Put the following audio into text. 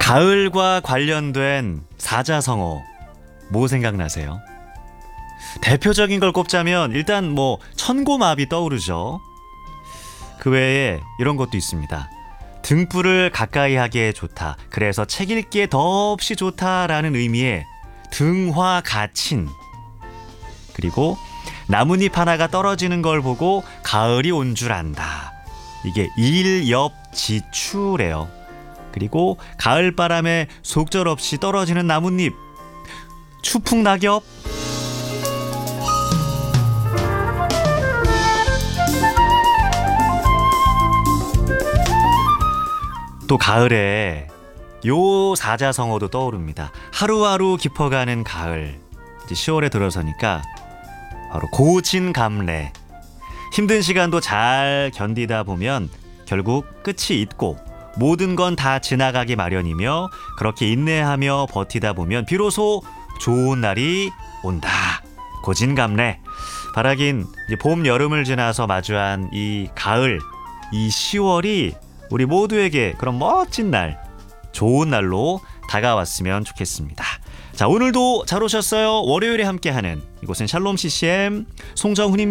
가을과 관련된 사자성어 뭐 생각나세요? 대표적인 걸 꼽자면 일단 천고마비 떠오르죠. 그 외에 이런 것도 있습니다. 등불을 가까이 하기에 좋다. 그래서 책 읽기에 더없이 좋다라는 의미의 등화가친. 그리고 나뭇잎 하나가 떨어지는 걸 보고 가을이 온 줄 안다. 이게 일엽지추래요. 그리고 가을바람에 속절없이 떨어지는 나뭇잎. 추풍낙엽. 또 가을에 요 사자성어도 떠오릅니다. 하루하루 깊어가는 가을. 이제 10월에 들어서니까 바로 고진감래. 힘든 시간도 잘 견디다 보면 결국 끝이 있고 모든 건 다 지나가기 마련이며 그렇게 인내하며 버티다 보면 비로소 좋은 날이 온다. 고진감래. 바라긴 봄, 여름을 지나서 마주한 이 가을, 이 10월이 우리 모두에게 그런 멋진 날, 좋은 날로 다가왔으면 좋겠습니다. 자, 오늘도 잘 오셨어요. 월요일에 함께하는 이곳은 샬롬 CCM 송정훈입니다.